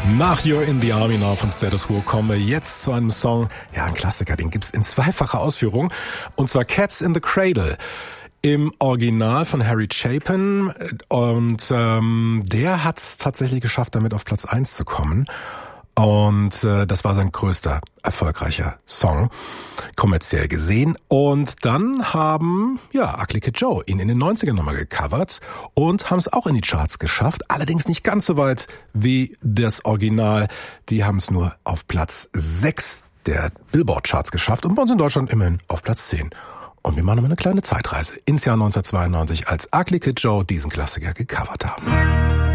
Nach You're in the Army Now von Status Quo kommen wir jetzt zu einem Song, ja, ein Klassiker, den gibt's in zweifacher Ausführung, und zwar Cats in the Cradle. Im Original von Harry Chapin, und der hat es tatsächlich geschafft, damit auf Platz 1 zu kommen. Und das war sein größter erfolgreicher Song, kommerziell gesehen. Und dann haben Ugly Kid Joe ihn in den 90ern nochmal gecovert und haben es auch in die Charts geschafft. Allerdings nicht ganz so weit wie das Original. Die haben es nur auf Platz 6 der Billboard-Charts geschafft und bei uns in Deutschland immerhin auf Platz 10. Und wir machen nochmal eine kleine Zeitreise ins Jahr 1992, als Ugly Kid Joe diesen Klassiker gecovert haben.